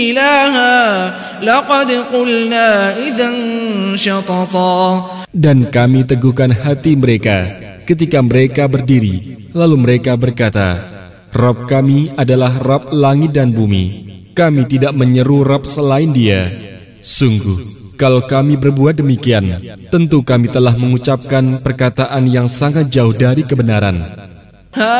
إلها لقد قلنا إذا شططا. Dan kami teguhkan hati mereka ketika mereka berdiri, lalu mereka berkata, Rabb kami adalah Rabb langit dan bumi. Kami tidak menyeru Rabb selain Dia. Sungguh, kalau kami berbuat demikian, tentu kami telah mengucapkan perkataan yang sangat jauh dari kebenaran.